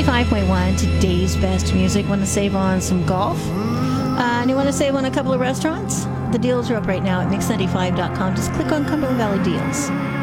95.1, today's best music. Want to save on some golf? And you want to save on a couple of restaurants? The deals are up right now at mix95.com. Just click on Cumberland Valley Deals.